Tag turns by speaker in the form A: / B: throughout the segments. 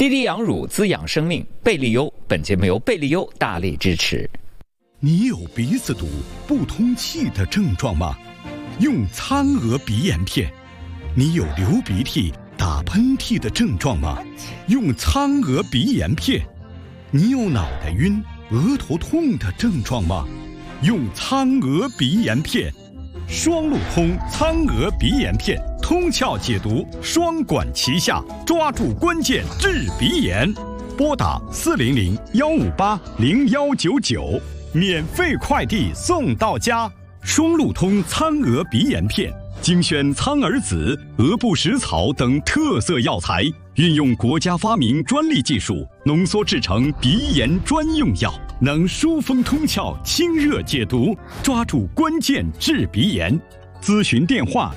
A: 滴滴养乳滋养生命，贝利优。本节目由贝利优大力支持。
B: 你有鼻子堵、不通气的症状吗？用苍娥鼻炎片。你有流鼻涕、打喷嚏的症状吗？用苍娥鼻炎片。你有脑袋晕、额头痛的症状吗？用苍娥鼻炎片。双路通苍娥鼻炎片，通窍解毒，双管齐下，抓住关键治鼻炎。拨打400-158-0199，免费快递送到家。双路通苍娥鼻炎片，精选苍耳子、鹅不食草等特色药材，运用国家发明专利技术，浓缩制成鼻炎专用药，能疏风通窍、清热解毒，抓住关键治鼻炎。咨询电话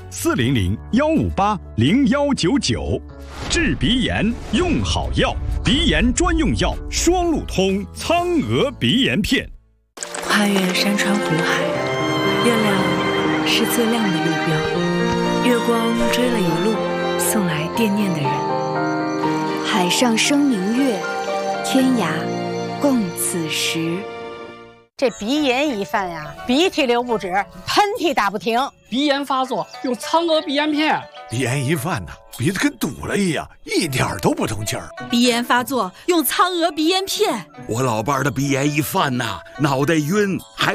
B: 400-158-0199。治鼻炎用好药，鼻炎专用药双路通苍娥鼻炎片。
C: 跨越山川湖海，月亮是最亮的路标，月光追了一路，送来惦念的人。
D: 海上生明月，天涯共此时。
E: 这鼻炎一犯呀，鼻涕流不止，喷嚏打不停。
F: 鼻炎发作用苍娥鼻炎片。
G: 鼻炎一犯呢，鼻子跟堵了一样，一点都不通气儿。
H: 鼻炎发作用苍娥鼻炎片。
I: 我老伴儿的鼻炎一犯呐，脑袋晕，还